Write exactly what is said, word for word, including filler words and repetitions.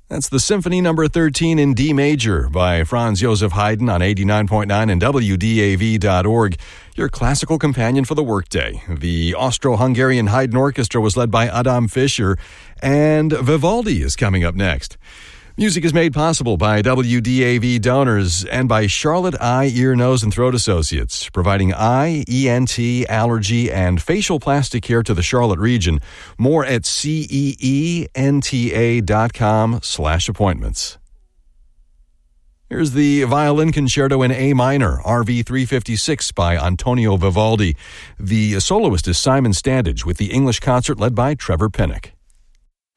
That's the Symphony Number thirteen in D major by Franz Joseph Haydn on eighty-nine point nine and W D A V dot org, your classical companion for the workday. The Austro-Hungarian Haydn Orchestra was led by Adam Fischer, and Vivaldi is coming up next. Music is made possible by W D A V donors and by Charlotte Eye, Ear, Nose, and Throat Associates, providing eye, E N T, allergy, and facial plastic care to the Charlotte region. More at C E E N T A dot com slash appointments. Here's the Violin Concerto in A minor, R V three fifty-six by Antonio Vivaldi. The soloist is Simon Standage with the English concert led by Trevor Pinnock.